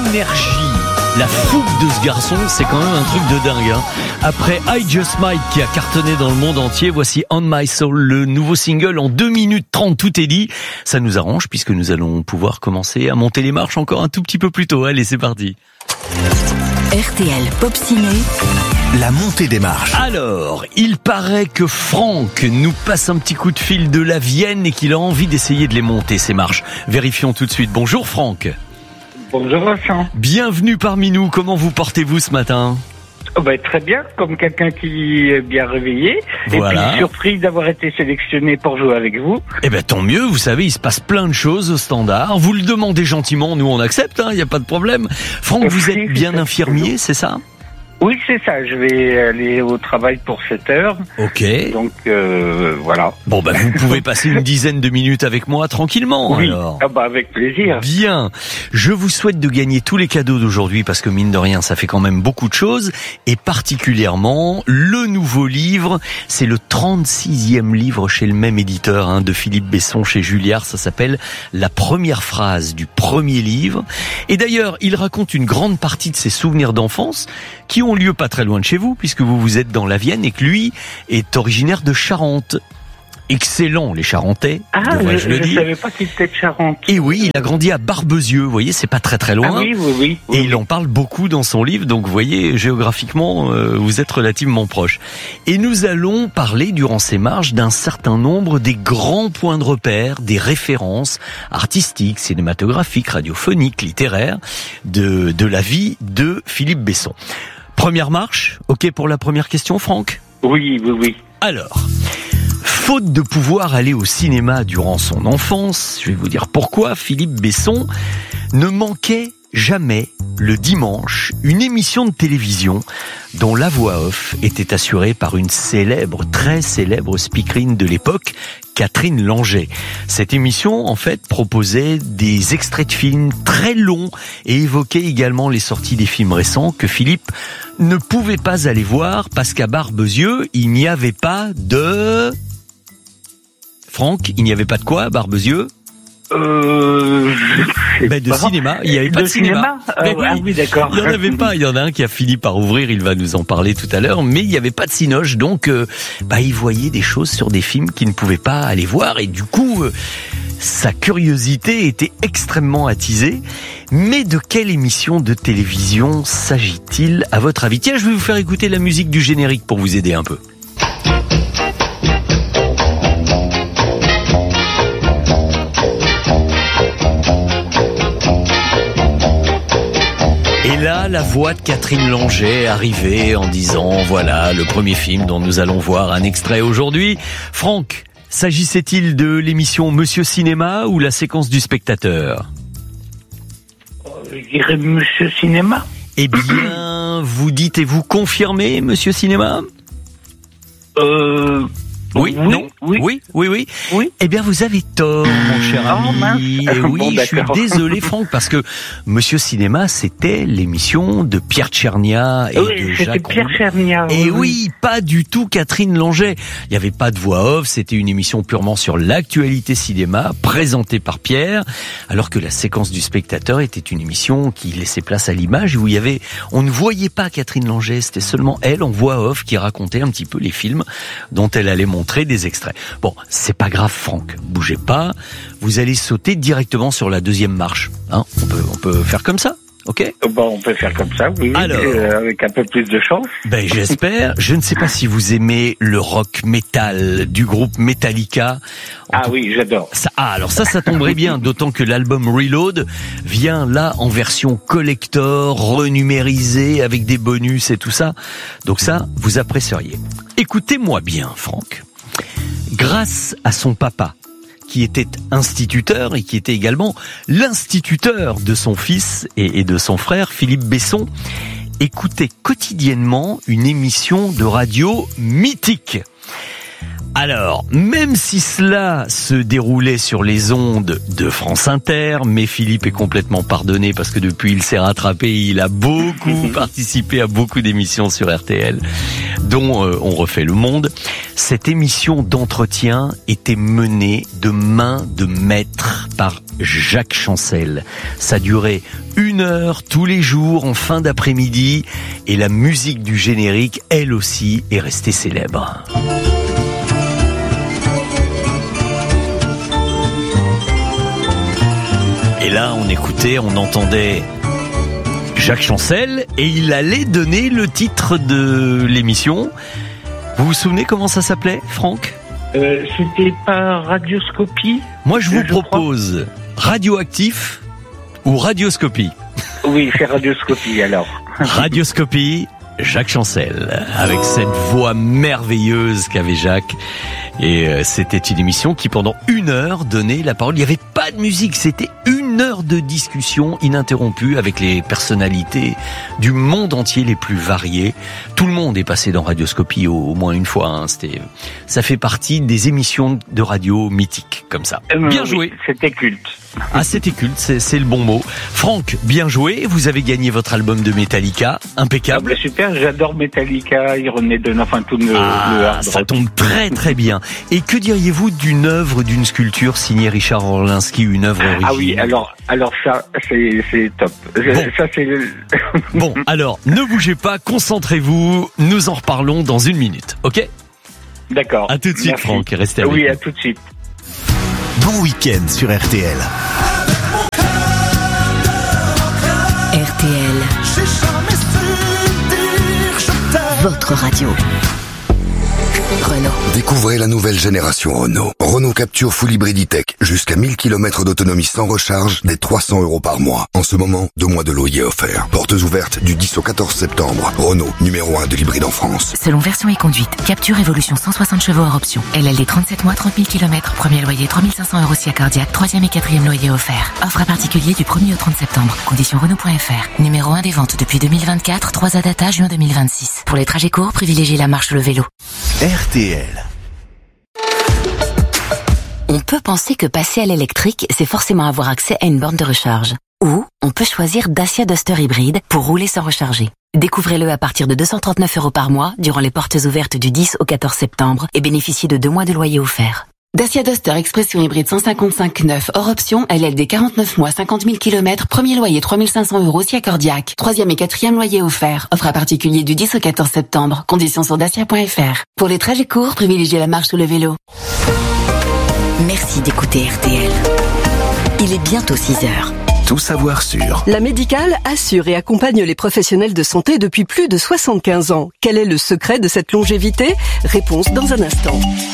l'énergie, la fougue de ce garçon, c'est quand même un truc de dingue. Hein. Après I Just Might qui a cartonné dans le monde entier, voici On My Soul, le nouveau single en 2 minutes 30, tout est dit. Ça nous arrange puisque nous allons pouvoir commencer à monter les marches encore un tout petit peu plus tôt. Allez, c'est parti. RTL Pop Ciné, la montée des marches. Alors, il paraît que Franck nous passe un petit coup de fil de la Vienne et qu'il a envie d'essayer de les monter, ces marches. Vérifions tout de suite. Bonjour Franck. Bonjour Vincent. Bienvenue parmi nous. Comment vous portez-vous ce matin ? Très bien, comme quelqu'un qui est bien réveillé. Voilà. Et puis surpris d'avoir été sélectionné pour jouer avec vous. Tant mieux, vous savez, il se passe plein de choses au standard. Vous le demandez gentiment, nous on accepte, il n'y a pas de problème. Franck, vous êtes bien infirmier, c'est ça ? Oui, c'est ça, je vais aller au travail pour 7 heures. Ok. Donc voilà. Bon, vous pouvez passer une dizaine de minutes avec moi tranquillement, oui. Alors. Avec plaisir. Bien. Je vous souhaite de gagner tous les cadeaux d'aujourd'hui parce que mine de rien, ça fait quand même beaucoup de choses. Et particulièrement, le nouveau livre, c'est le 36e livre chez le même éditeur de Philippe Besson chez Julliard. Ça s'appelle La première phrase du premier livre. Et d'ailleurs, il raconte une grande partie de ses souvenirs d'enfance qui ont lieu pas très loin de chez vous, puisque vous êtes dans la Vienne et que lui est originaire de Charente. Excellent, les Charentais, devrais-je le dire. Je savais pas qu'il était de Charente. Et oui, il a grandi à Barbezieux, vous voyez, c'est pas très très loin. Ah oui. Et il en parle beaucoup dans son livre, donc vous voyez, géographiquement, vous êtes relativement proche. Et nous allons parler durant ces marches d'un certain nombre des grands points de repère, des références artistiques, cinématographiques, radiophoniques, littéraires, de la vie de Philippe Besson. Première marche, ok pour la première question, Franck ? Oui. Alors, faute de pouvoir aller au cinéma durant son enfance, je vais vous dire pourquoi, Philippe Besson ne manquait jamais, le dimanche, une émission de télévision dont la voix off était assurée par une très célèbre speakerine de l'époque, Catherine Langer. Cette émission, en fait, proposait des extraits de films très longs et évoquait également les sorties des films récents que Philippe ne pouvait pas aller voir parce qu'à Barbezieux, il n'y avait pas de... Franck, il n'y avait pas de quoi à Barbezieux ? De cinéma, il n'y avait pas de cinéma. Oui, d'accord. Il n'y en avait pas, il y en a un qui a fini par ouvrir, il va nous en parler tout à l'heure, mais il n'y avait pas de cinoche, donc il voyait des choses sur des films qu'il ne pouvait pas aller voir, et du coup, sa curiosité était extrêmement attisée. Mais de quelle émission de télévision s'agit-il à votre avis ? Tiens, je vais vous faire écouter la musique du générique pour vous aider un peu. Et là, la voix de Catherine Langer arrivait en disant, voilà, le premier film dont nous allons voir un extrait aujourd'hui. Franck, s'agissait-il de l'émission Monsieur Cinéma ou la séquence du spectateur ? Je dirais Monsieur Cinéma. Eh bien, vous dites et vous confirmez Monsieur Cinéma ? Oui, non, oui. Eh bien, vous avez tort, mon cher ami. Et oui, je suis désolé, Franck, parce que Monsieur Cinéma, c'était l'émission de Pierre Tchernia et de Jacques Pierre Tchernia. Et oui, pas du tout Catherine Langer. Il n'y avait pas de voix off, c'était une émission purement sur l'actualité cinéma, présentée par Pierre, alors que la séquence du spectateur était une émission qui laissait place à l'image, où on ne voyait pas Catherine Langer, c'était seulement elle en voix off qui racontait un petit peu les films dont elle allait montrer des extraits. Bon, c'est pas grave, Franck, bougez pas, vous allez sauter directement sur la deuxième marche. On peut faire comme ça, ok ? On peut faire comme ça, oui. Alors, avec un peu plus de chance. J'espère. Je ne sais pas si vous aimez le rock metal du groupe Metallica. Oui, j'adore. Alors ça tomberait bien, d'autant que l'album Reload vient là en version collector, renumérisé, avec des bonus et tout ça. Donc ça, vous apprécieriez. Écoutez-moi bien, Franck. Grâce à son papa, qui était instituteur et qui était également l'instituteur de son fils et de son frère, Philippe Besson, écoutait quotidiennement une émission de radio mythique. Alors, même si cela se déroulait sur les ondes de France Inter, mais Philippe est complètement pardonné parce que depuis il s'est rattrapé, il a beaucoup participé à beaucoup d'émissions sur RTL, dont On refait le monde. Cette émission d'entretien était menée de main de maître par Jacques Chancel. Ça durait 1 heure tous les jours en fin d'après-midi et la musique du générique, elle aussi, est restée célèbre. Et là, on entendait Jacques Chancel et il allait donner le titre de l'émission. Vous vous souvenez comment ça s'appelait, Franck ? C'était pas Radioscopie ? Moi, je vous propose Radioactif ou Radioscopie. Oui, c'est Radioscopie alors. Radioscopie, Jacques Chancel, avec cette voix merveilleuse qu'avait Jacques. Et c'était une émission qui, pendant 1 heure, donnait la parole. Il n'y avait pas de musique, c'était 1 heure de discussion ininterrompue avec les personnalités du monde entier les plus variées. Tout le monde est passé dans Radioscopie au moins une fois. Hein. Ça fait partie des émissions de radio mythiques, comme ça. Bien joué. C'était culte. Ah, c'était culte, c'est le bon mot. Franck, bien joué. Vous avez gagné votre album de Metallica, impeccable. Super, j'adore Metallica, Iron Maiden, enfin tout le hard ça rock. tombe très très bien. Et que diriez-vous d'une œuvre, d'une sculpture signée Richard Orlinski, une œuvre originale ? Ah oui, alors ça, c'est top. Ça, c'est... Bon, alors, ne bougez pas, concentrez-vous, nous en reparlons dans 1 minute, ok ? D'accord. À tout de suite, Merci. Franck, restez avec Oui, nous. à tout de suite. Bon week-end sur RTL. RTL, votre radio. Renault. Découvrez la nouvelle génération Renault. Renault Capture Full Hybrid E-Tech. Jusqu'à 1000 km d'autonomie sans recharge, dès 300 € par mois. En ce moment, 2 mois de loyer offerts. Portes ouvertes du 10 au 14 septembre. Renault, numéro 1 de l'hybride en France. Selon version et conduite, Capture Evolution 160 chevaux hors option. LLD 37 mois, 30 000 km. Premier loyer 3 500 € SIA cardiaque. 3e et 4e loyer offert. Offre à particulier du 1er au 30 septembre. Conditions Renault.fr. Numéro 1 des ventes depuis 2024. 3 à data juin 2026. Pour les trajets courts, privilégiez la marche ou le vélo. RTL. On peut penser que passer à l'électrique, c'est forcément avoir accès à une borne de recharge. Ou on peut choisir Dacia Duster hybride pour rouler sans recharger. Découvrez-le à partir de 239 € par mois durant les portes ouvertes du 10 au 14 septembre et bénéficiez de 2 mois de loyer offert. Dacia Duster Expression hybride 155 neuf hors option, LLD 49 mois, 50 000 km, premier loyer 3 500 € SIA cardiaque, 3e et 4e loyer offert. Offre à particulier du 10 au 14 septembre. Conditions sur dacia.fr. Pour les trajets courts, privilégiez la marche ou le vélo. Merci d'écouter RTL. Il est bientôt 6 heures. Tout savoir sur La Médicale assure et accompagne les professionnels de santé depuis plus de 75 ans. Quel est le secret de cette longévité ? Réponse dans un instant.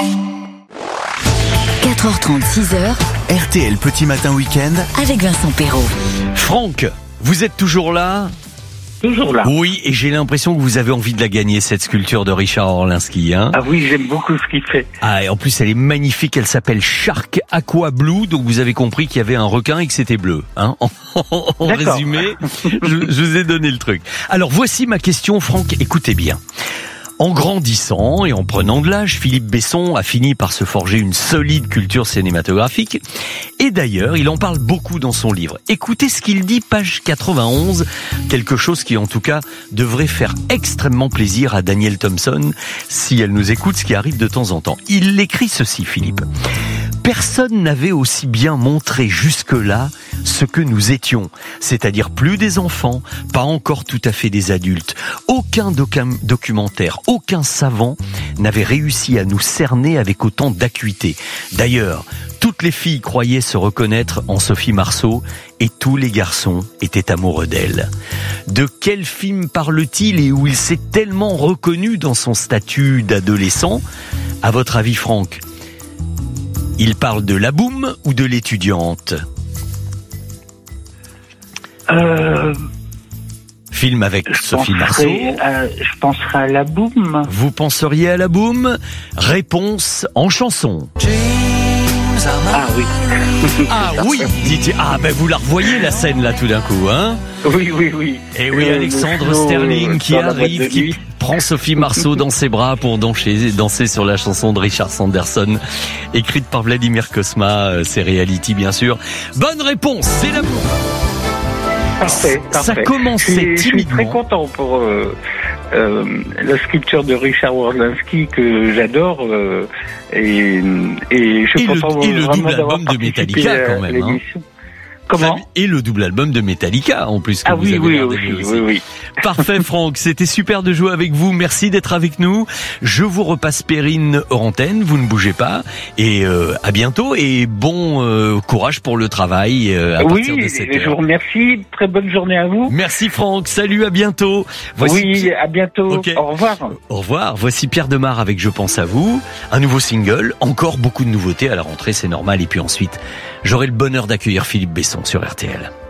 4h30, 6h, RTL Petit Matin Week-end. avec Vincent Perrault. Franck, vous êtes toujours là ? Toujours là. Oui, et j'ai l'impression que vous avez envie de la gagner, cette sculpture de Richard Orlinski. Hein. Ah oui, j'aime beaucoup ce qu'il fait. Ah, et en plus, elle est magnifique, elle s'appelle Shark Aqua Blue, donc vous avez compris qu'il y avait un requin et que c'était bleu. Hein. En D'accord. résumé, je vous ai donné le truc. Alors, voici ma question, Franck, écoutez bien. En grandissant et en prenant de l'âge, Philippe Besson a fini par se forger une solide culture cinématographique. Et d'ailleurs, il en parle beaucoup dans son livre. Écoutez ce qu'il dit, page 91, quelque chose qui en tout cas devrait faire extrêmement plaisir à Danielle Thompson, si elle nous écoute, ce qui arrive de temps en temps. Il écrit ceci, Philippe. Personne n'avait aussi bien montré jusque-là ce que nous étions, c'est-à-dire plus des enfants, pas encore tout à fait des adultes. Aucun documentaire, aucun savant n'avait réussi à nous cerner avec autant d'acuité. D'ailleurs, toutes les filles croyaient se reconnaître en Sophie Marceau et tous les garçons étaient amoureux d'elle. De quel film parle-t-il et où il s'est tellement reconnu dans son statut d'adolescent ? À votre avis, Franck ? Il parle de La Boum ou de L'étudiante ? Film avec Sophie Marceau. Je penserai à La Boum. Vous penseriez à La Boum ? Réponse en chanson. Ah oui. Ah oui, dit-il. Ah ben vous la revoyez la scène là tout d'un coup, hein ? Oui, oui, oui. Et oui, Alexandre le Sterling qui dans la boîte arrive, de qui nuit. prend Sophie Marceau dans ses bras pour danser sur la chanson de Richard Sanderson, écrite par Vladimir Cosma, c'est Reality bien sûr. Bonne réponse, c'est l'amour. Parfait, Ça parfait. commençait Je suis timidement. très content pour la sculpture de Richard Wurlansky que j'adore et je suis content et le vraiment double d'avoir album de participé Metallica à quand même. l'émission. Comment? Et le double album de Metallica en plus que Ah vous oui, avez oui, regardé aussi, oui. Parfait Franck, c'était super de jouer avec vous. Merci d'être avec nous. Je vous repasse Perrine hors antenne, vous ne bougez pas et à bientôt et bon courage pour le travail à partir de 7h. Je vous remercie. Très bonne journée à vous. Merci Franck, salut, à bientôt. Oui, à bientôt. Okay. Au revoir. Au revoir. Voici Pierre Demar avec Je pense à vous, un nouveau single, encore beaucoup de nouveautés à la rentrée, c'est normal. Et puis ensuite, j'aurai le bonheur d'accueillir Philippe Besson sur RTL.